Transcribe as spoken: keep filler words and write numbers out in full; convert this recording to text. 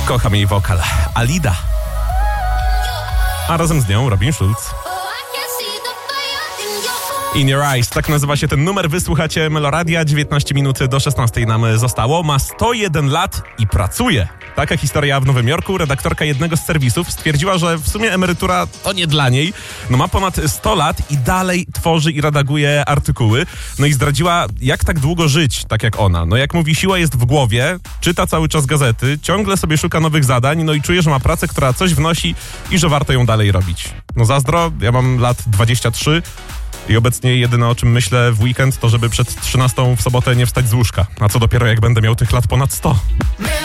Kocham jej wokal. Alida. A razem z nią Robin Schulz. In Your Eyes, tak nazywa się ten numer. Wysłuchacie Meloradia, dziewiętnaście minut do szesnastej nam zostało. Ma sto jeden lat i pracuje. Taka historia w Nowym Jorku. Redaktorka jednego z serwisów stwierdziła, że w sumie emerytura to nie dla niej. No ma ponad sto lat i dalej tworzy i redaguje artykuły. No i zdradziła, jak tak długo żyć, tak jak ona. No jak mówi, siła jest w głowie, czyta cały czas gazety, ciągle sobie szuka nowych zadań, no i czuje, że ma pracę, która coś wnosi i że warto ją dalej robić. No zazdro, ja mam lat dwadzieścia trzy. I obecnie jedyne, o czym myślę w weekend, to żeby przed trzynastą w sobotę nie wstać z łóżka. A co dopiero, jak będę miał tych lat ponad sto.